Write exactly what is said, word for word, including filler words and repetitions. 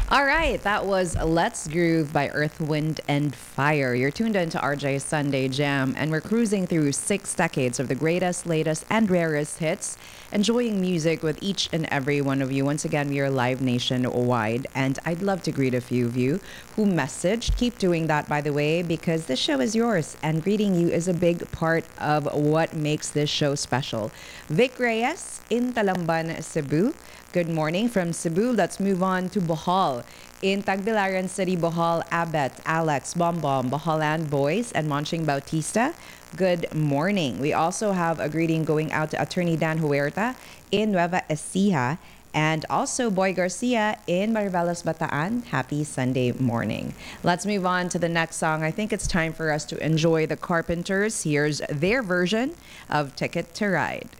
All right, that was Let's Groove by Earth, Wind, and Fire. You're tuned into R J's Sunday Jam, and we're cruising through six decades of the greatest, latest, and rarest hits, enjoying music with each and every one of you. Once again, we are live nationwide, and I'd love to greet a few of you who messaged. Keep doing that, by the way, because this show is yours, and greeting you is a big part of what makes this show special. Vic Reyes in Talamban, Cebu. Good morning from Cebu. Let's move on to Bohol. In Tagbilaran City, Bohol, Abet, Alex, Bombom, Boholand Boys, and Monching Bautista. Good morning. We also have a greeting going out to Attorney Dan Huerta in Nueva Ecija, and also Boy Garcia in Mariveles, Bataan. Happy Sunday morning. Let's move on to the next song. I think it's time for us to enjoy the Carpenters. Here's their version of Ticket to Ride.